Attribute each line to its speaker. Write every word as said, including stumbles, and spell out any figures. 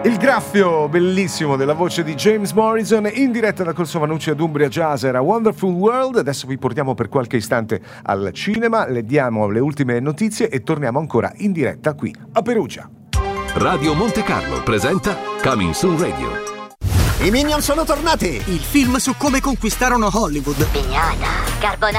Speaker 1: Il graffio bellissimo della voce di James Morrison in diretta da Corso Vanucci ad Umbria Jazz era Wonderful World. Adesso vi portiamo per qualche istante al cinema, le diamo le ultime notizie e torniamo ancora in diretta qui a Perugia.
Speaker 2: Radio Monte Carlo presenta Coming Soon Radio.
Speaker 3: I Minion sono tornati!
Speaker 4: Il film su come conquistarono Hollywood.
Speaker 5: Pignata, carbonara,